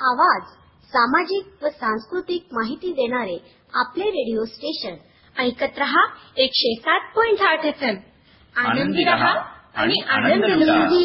आवाज, सामाजिक व सांस्कृतिक माहिती देणारे आपले रेडिओ स्टेशन. ऐकत रहा 107.8 FM. आनंदी रहा आणि आनंद लुटा.